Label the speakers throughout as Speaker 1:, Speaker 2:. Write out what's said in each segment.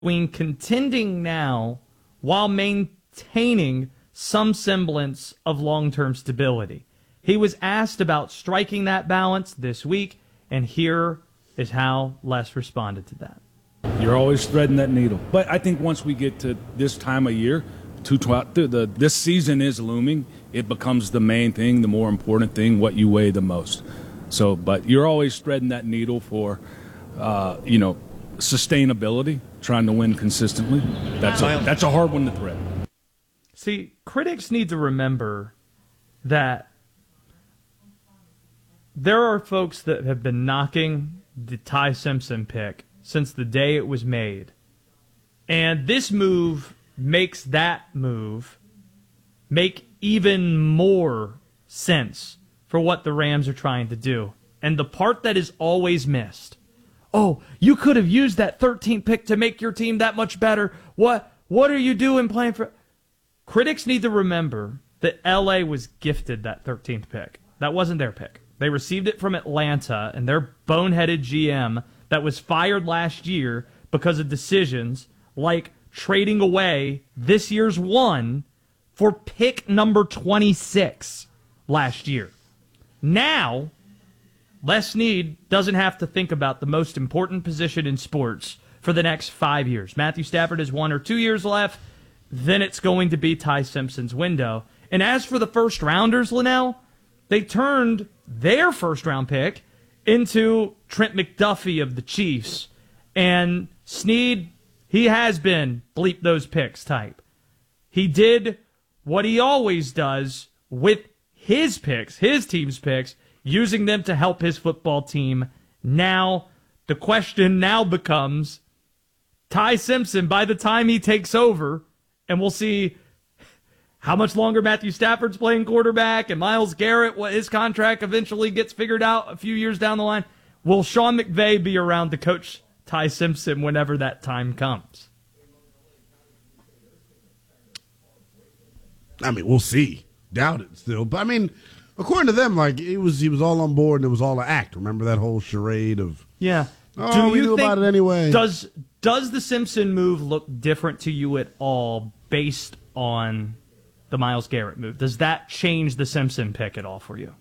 Speaker 1: between contending now while maintaining some semblance of long-term stability. He was asked about striking that balance this week, and here is how Les responded to that.
Speaker 2: You're always threading that needle. But I think once we get to this time of year, this season is looming. It becomes the main thing, the more important thing, what you weigh the most. So, but you're always threading that needle for, sustainability, trying to win consistently. That's a hard one to thread.
Speaker 1: See, critics need to remember that there are folks that have been knocking the Ty Simpson pick since the day it was made. And this move makes that move make even more sense for what the Rams are trying to do. And the part that is always missed, oh, you could have used that 13th pick to make your team that much better. What are you doing playing for? Critics need to remember that LA was gifted that 13th pick. That wasn't their pick. They received it from Atlanta, and their boneheaded GM that was fired last year because of decisions like trading away this year's one for pick number 26 last year. Now, Les Snead doesn't have to think about the most important position in sports for the next 5 years. Matthew Stafford has 1 or 2 years left. Then it's going to be Ty Simpson's window. And as for the first rounders, Linnell, they turned their first-round pick into Trent McDuffie of the Chiefs. And Snead, he has been bleep those picks type. He did what he always does with his picks, his team's picks, using them to help his football team. Now, the question now becomes, Ty Simpson, by the time he takes over, and we'll see how much longer Matthew Stafford's playing quarterback and Myles Garrett, what his contract eventually gets figured out a few years down the line. Will Sean McVay be around to coach Ty Simpson whenever that time comes?
Speaker 3: I mean, we'll see. Doubt it still. But, I mean, according to them, like, he was all on board and it was all an act. Remember that whole charade of,
Speaker 1: yeah.
Speaker 3: Oh, we knew about it anyway.
Speaker 1: Does the Simpson move look different to you at all based on the Myles Garrett move? Does that change the Simpson pick at all for you?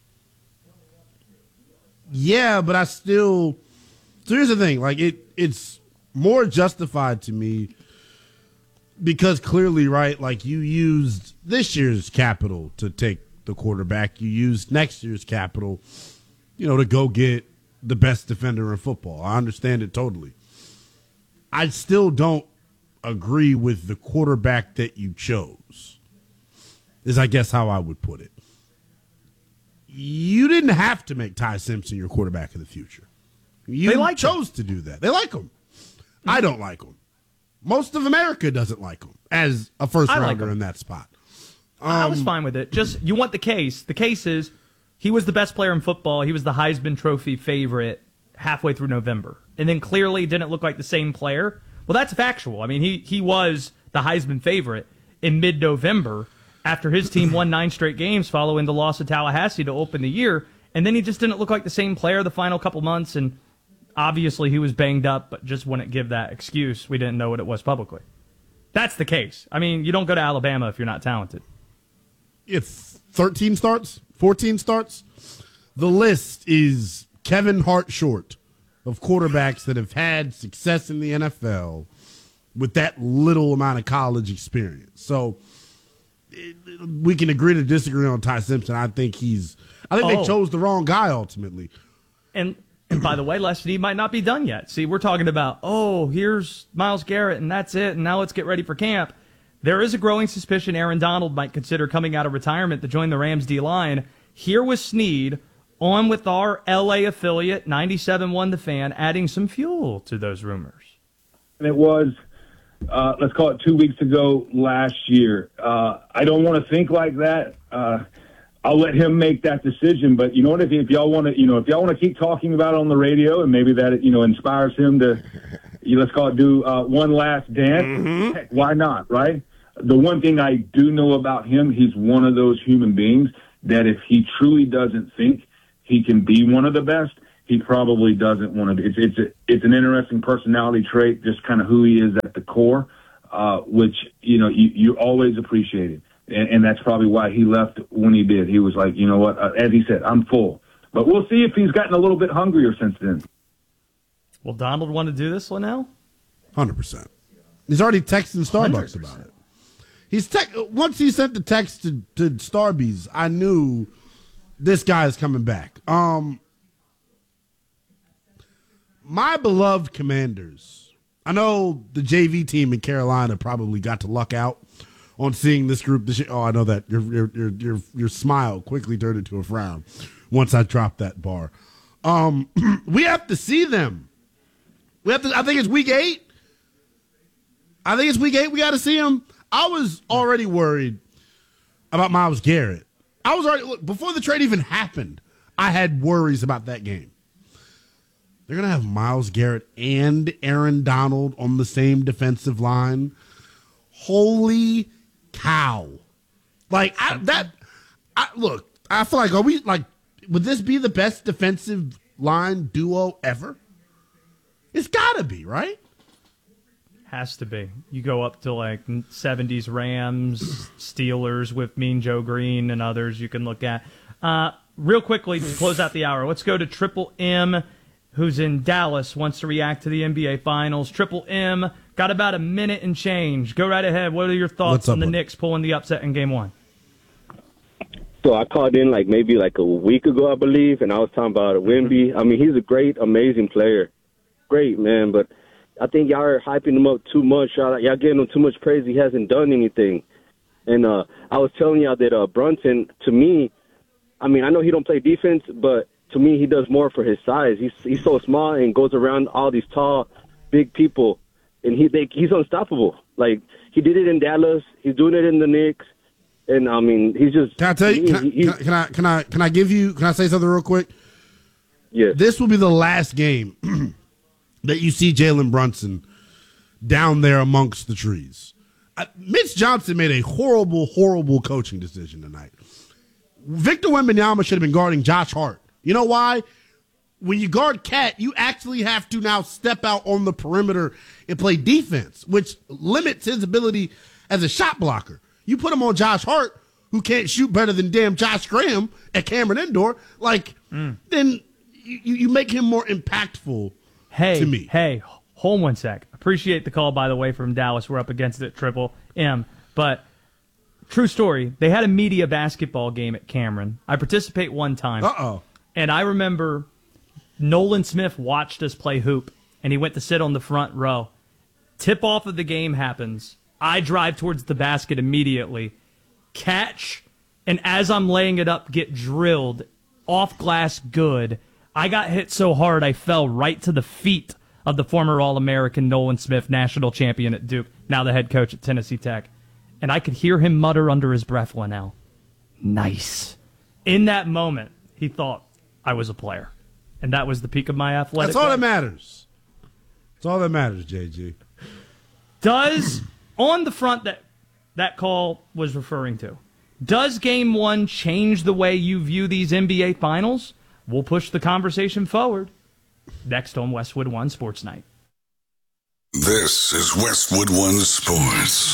Speaker 3: Yeah, but so here's the thing. Like, it's more justified to me because clearly, right, like, you used this year's capital to take the quarterback. You used next year's capital, to go get the best defender in football. I understand it totally. I still don't agree with the quarterback that you chose, is I guess how I would put it. You didn't have to make Ty Simpson your quarterback of the future. You chose to do that. They like him. I don't like him. Most of America doesn't like him as a first-rounder in that spot.
Speaker 1: I was fine with it. Just, you want the case. The case is he was the best player in football. He was the Heisman Trophy favorite halfway through November. And then clearly didn't look like the same player. Well, that's factual. I mean, he was the Heisman favorite in mid-November after his team won 9 straight games following the loss of Tallahassee to open the year. And then he just didn't look like the same player the final couple months. And obviously he was banged up, but just wouldn't give that excuse. We didn't know what it was publicly. That's the case. I mean, you don't go to Alabama if you're not talented.
Speaker 3: If 13 starts, 14 starts, the list is Kevin Hart short of quarterbacks that have had success in the NFL with that little amount of college experience. So we can agree to disagree on Ty Simpson. I think they chose the wrong guy ultimately.
Speaker 1: And by the way, Les Snead might not be done yet. See, we're talking about, here's Myles Garrett and that's it, and now let's get ready for camp. There is a growing suspicion Aaron Donald might consider coming out of retirement to join the Rams D-line. Here was Snead on with our L.A. affiliate, 97.1 The Fan, adding some fuel to those rumors.
Speaker 4: And it was, let's call it 2 weeks ago last year. I don't want to think like that. I'll let him make that decision. But you know what? If y'all want to keep talking about it on the radio, and maybe that inspires him to, let's call it, do one last dance. Heck, why not? Right. The one thing I do know about him, he's one of those human beings that if he truly doesn't think he can be one of the best, he probably doesn't want to. It's an interesting personality trait, just kind of who he is at the core, which you always appreciated, and that's probably why he left when he did. He was like, you know what, as he said, I'm full. But we'll see if he's gotten a little bit hungrier since then.
Speaker 1: Will Donald want to do this, Linnell?
Speaker 3: 100%. He's already texting Starbucks 100%. About it. Once he sent the text to Starbucks, I knew this guy is coming back. My beloved Commanders. I know the JV team in Carolina probably got to luck out on seeing this group this year. Oh, I know that your smile quickly turned into a frown once I dropped that bar. We have to see them. I think it's week 8. We got to see him. I was already worried about Myles Garrett. Before the trade even happened, I had worries about that game. They're going to have Myles Garrett and Aaron Donald on the same defensive line. Holy cow. I feel like, would this be the best defensive line duo ever? It's got to be, right?
Speaker 1: Has to be. You go up to 70s Rams, Steelers with Mean Joe Green and others you can look at. Real quickly, to close out the hour, let's go to Triple M, who's in Dallas, wants to react to the NBA Finals. Triple M, got about a minute and change. Go right ahead. What are your thoughts on the Knicks pulling the upset in Game 1?
Speaker 5: So I called in maybe a week ago, I believe, and I was talking about Wemby. I mean, he's a great, amazing player. Great, man, but I think y'all are hyping him up too much. Y'all giving him too much praise. He hasn't done anything. And I was telling y'all that Brunson, to me, I mean, I know he don't play defense, but to me, he does more for his size. He's so small and goes around all these tall, big people, and he's unstoppable. He did it in Dallas. He's doing it in the Knicks. And I mean, he's just.
Speaker 3: Can I tell you? Can I say something real quick?
Speaker 5: Yeah.
Speaker 3: This will be the last game that you see Jalen Brunson down there amongst the trees. Mitch Johnson made a horrible, horrible coaching decision tonight. Victor Wembanyama should have been guarding Josh Hart. You know why? When you guard Cat, you actually have to now step out on the perimeter and play defense, which limits his ability as a shot blocker. You put him on Josh Hart, who can't shoot better than damn Josh Graham at Cameron Indoor, then you make him more impactful to me.
Speaker 1: Hey, hold one sec. Appreciate the call, by the way, from Dallas. We're up against it, Triple M. But true story, they had a media basketball game at Cameron. I participate one time.
Speaker 3: Uh-oh.
Speaker 1: And I remember Nolan Smith watched us play hoop, and he went to sit on the front row. Tip-off of the game happens. I drive towards the basket immediately, catch, and as I'm laying it up, get drilled, off glass good. I got hit so hard I fell right to the feet of the former All-American Nolan Smith, national champion at Duke, now the head coach at Tennessee Tech. And I could hear him mutter under his breath, Linnell, "Nice." In that moment, he thought I was a player. And that was the peak of my athletic.
Speaker 3: That's all that matters. That's all that matters, JG.
Speaker 1: Does, on the front that call was referring to, does Game 1 change the way you view these NBA Finals? We'll push the conversation forward. Next on Westwood One Sports Night.
Speaker 6: This is Westwood One Sports.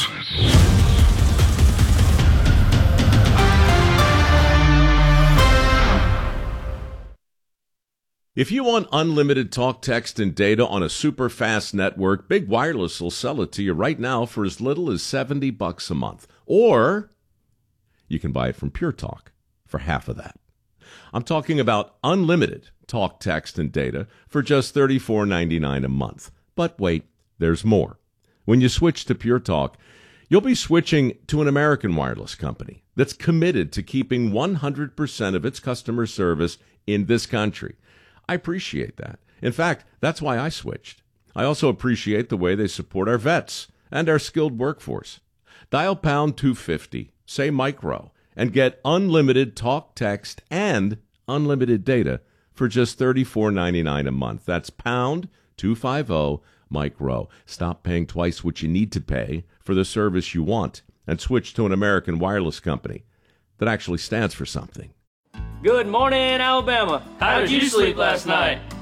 Speaker 7: If you want unlimited talk, text, and data on a super fast network, Big Wireless will sell it to you right now for as little as $70 a month. Or you can buy it from Pure Talk for half of that. I'm talking about unlimited talk, text, and data for just $34.99 a month. But wait, there's more. When you switch to Pure Talk, you'll be switching to an American wireless company that's committed to keeping 100% of its customer service in this country. I appreciate that. In fact, that's why I switched. I also appreciate the way they support our vets and our skilled workforce. Dial pound 250, say micro, and get unlimited talk, text, and unlimited data for just $34.99 a month. That's pound 250 micro. Stop paying twice what you need to pay for the service you want and switch to an American wireless company that actually stands for something.
Speaker 8: Good morning, Alabama. How did you sleep last night?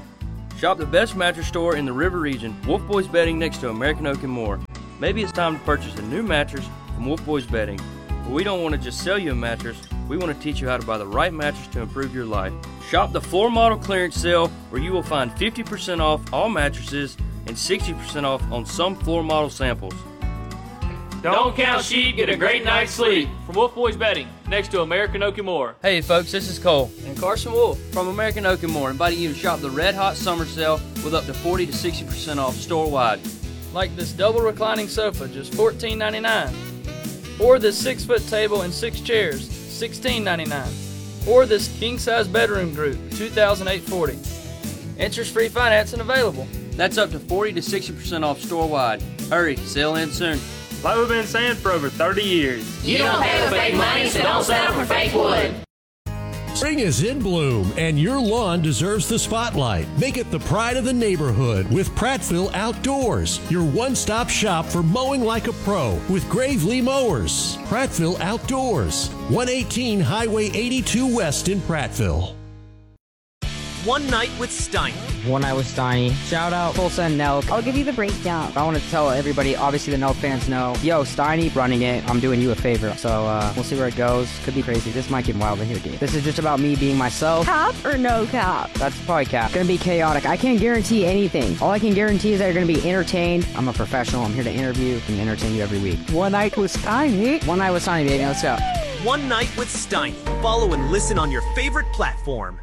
Speaker 8: Shop the best mattress store in the River region, Wolf Boys Bedding, next to American Oak and more. Maybe it's time to purchase a new mattress from Wolf Boys Bedding. But we don't want to just sell you a mattress, we want to teach you how to buy the right mattress to improve your life. Shop the floor model clearance sale where you will find 50% off all mattresses and 60% off on some floor model samples.
Speaker 9: Don't count sheep, get a great night's sleep. From Wolf Boys Bedding, next to American Oak and more.
Speaker 8: Hey folks, this is Cole and Carson Wolf from American Oak and more, inviting you to shop the Red Hot Summer Sale with up to 40 to 60% off store-wide.
Speaker 9: Like this double reclining sofa, just $14.99. Or this 6-foot table and 6 chairs, $16.99. Or this king-size bedroom group, $2,840. Interest-free financing available.
Speaker 8: That's up to 40 to 60% off store-wide. Hurry, sale ends soon.
Speaker 9: Like we've been saying for over 30 years.
Speaker 10: You don't pay with fake money, so don't settle for fake wood.
Speaker 11: Spring is in bloom, and your lawn deserves the spotlight. Make it the pride of the neighborhood with Prattville Outdoors, your one-stop shop for mowing like a pro with Gravely Mowers. Prattville Outdoors, 118 Highway 82 West in Prattville.
Speaker 12: One Night with Steiny.
Speaker 13: One Night with Steiny. Shout out Full Send Nelk.
Speaker 14: I'll give you the breakdown.
Speaker 13: I want to tell everybody, obviously the Nelk fans know, yo, Steiny running it. I'm doing you a favor. So we'll see where it goes. Could be crazy. This might get wild in here, dude. This is just about me being myself.
Speaker 14: Cap or no cap?
Speaker 13: That's probably cap. Gonna be chaotic. I can't guarantee anything. All I can guarantee is that you're gonna be entertained. I'm a professional. I'm here to interview and entertain you every week.
Speaker 14: One Night with Steiny.
Speaker 13: One Night with Steiny, baby. Let's go.
Speaker 12: One Night with Steiny. Follow and listen on your favorite platform.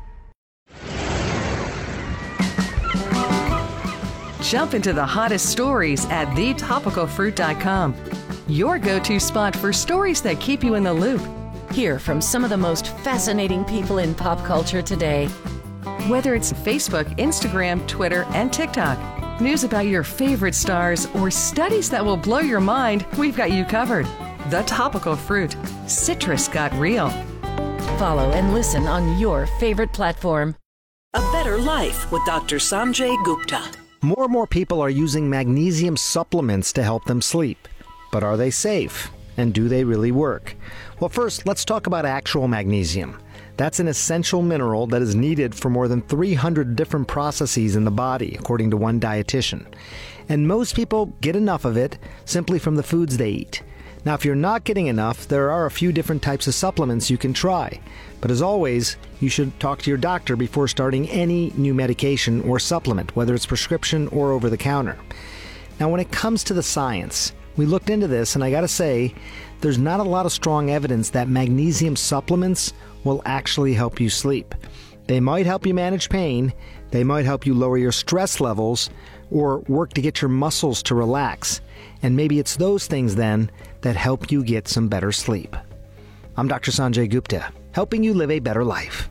Speaker 15: Jump into the hottest stories at thetopicalfruit.com. Your go-to spot for stories that keep you in the loop.
Speaker 16: Hear from some of the most fascinating people in pop culture today.
Speaker 15: Whether it's Facebook, Instagram, Twitter, and TikTok, news about your favorite stars, or studies that will blow your mind, we've got you covered. The Topical Fruit. Citrus got real.
Speaker 16: Follow and listen on your favorite platform.
Speaker 17: A Better Life with Dr. Sanjay Gupta.
Speaker 18: More and more people are using magnesium supplements to help them sleep. But are they safe? And do they really work? Well, first, let's talk about actual magnesium. That's an essential mineral that is needed for more than 300 different processes in the body, according to one dietitian. And most people get enough of it simply from the foods they eat. Now, if you're not getting enough, there are a few different types of supplements you can try. But as always, you should talk to your doctor before starting any new medication or supplement, whether it's prescription or over the counter. Now, when it comes to the science, we looked into this, and I gotta say, there's not a lot of strong evidence that magnesium supplements will actually help you sleep. They might help you manage pain, they might help you lower your stress levels, or work to get your muscles to relax. And maybe it's those things then that help you get some better sleep. I'm Dr. Sanjay Gupta, helping you live a better life.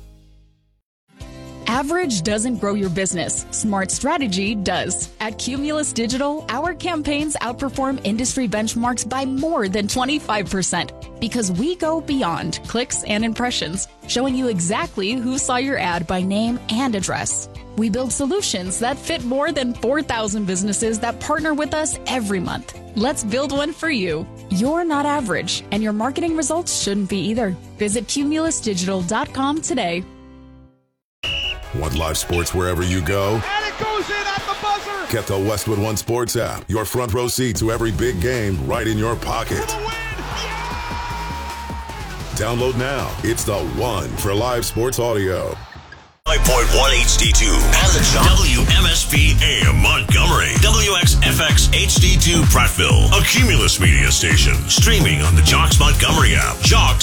Speaker 19: Average doesn't grow your business. Smart strategy does. At Cumulus Digital, our campaigns outperform industry benchmarks by more than 25% because we go beyond clicks and impressions, showing you exactly who saw your ad by name and address. We build solutions that fit more than 4,000 businesses that partner with us every month. Let's build one for you. You're not average, and your marketing results shouldn't be either. Visit cumulusdigital.com today.
Speaker 20: Want live sports wherever you go?
Speaker 21: And it goes in at the buzzer!
Speaker 20: Get the Westwood One Sports app. Your front row seat to every big game right in your pocket. Download now. It's the one for live sports audio.
Speaker 22: 5.1 HD2 and the Jock. WMSP AM Montgomery. WXFX HD2 Prattville. A Cumulus media station. Streaming on the Jocks Montgomery app. Jock